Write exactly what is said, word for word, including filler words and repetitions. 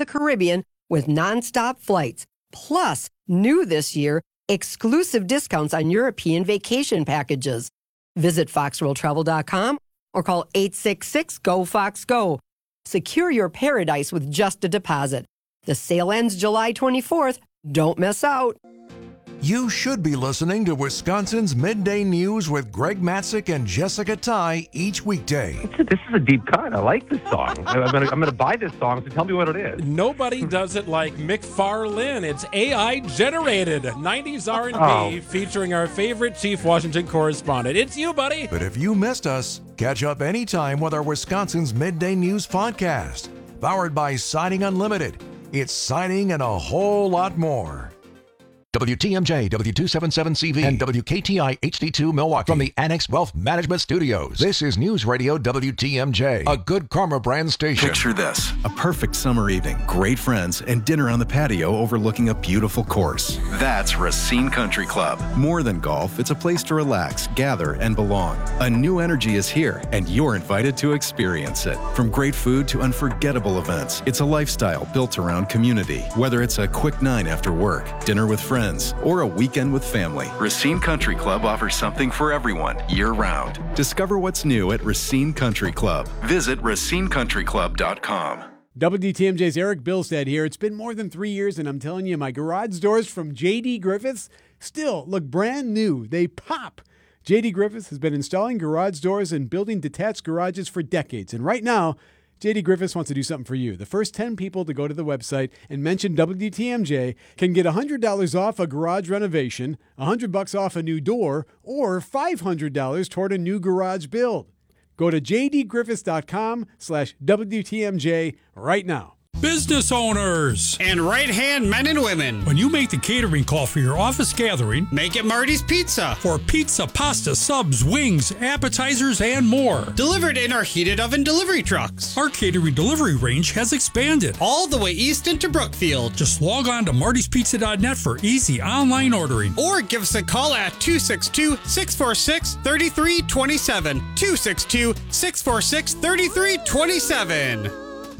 Caribbean with nonstop flights. Plus, new this year, exclusive discounts on European vacation packages. Visit fox world travel dot com or call eight six six, G O, FOX, GO. Secure your paradise with just a deposit. The sale ends July twenty-fourth. Don't miss out. You should be listening to Wisconsin's Midday News with Greg Matzik and Jessica Ty each weekday. This is a deep cut. I like this song. I'm going to I'm going to buy this song, so tell me what it is. Nobody does it like McFarlane. It's A I generated. nineties R and B Oh. featuring our favorite Chief Washington correspondent. It's you, buddy. But if you missed us, catch up anytime with our Wisconsin's Midday News podcast. Powered by Siding Unlimited. It's siding and a whole lot more. W T M J, W two seventy-seven C V, and W K T I H D two Milwaukee from the Annex Wealth Management Studios. This is News Radio W T M J, a Good Karma brand station. Picture this, a perfect summer evening, great friends, and dinner on the patio overlooking a beautiful course. That's Racine Country Club. More than golf, it's a place to relax, gather, and belong. A new energy is here, and you're invited to experience it. From great food to unforgettable events, it's a lifestyle built around community. Whether it's a quick nine after work, dinner with friends, or a weekend with family, Racine Country Club offers something for everyone year-round. Discover what's new at Racine Country Club. Visit racine country club dot com. W T M J's Eric Bilstead here. It's been more than three years, and I'm telling you, my garage doors from J D Griffiths still look brand new. They pop. J D Griffiths has been installing garage doors and building detached garages for decades, and right now, J D Griffiths wants to do something for you. The first ten people to go to the website and mention W T M J can get one hundred dollars off a garage renovation, one hundred bucks off a new door, or five hundred dollars toward a new garage build. Go to j d griffiths dot com slash W T M J right now. Business owners and right-hand men and women. When you make the catering call for your office gathering, make it Marty's Pizza. For pizza, pasta, subs, wings, appetizers, and more. Delivered in our heated oven delivery trucks. Our catering delivery range has expanded. All the way east into Brookfield. Just log on to martys pizza dot net for easy online ordering. Or give us a call at two six two, six four six, three three two seven. two six two, six four six, three three two seven.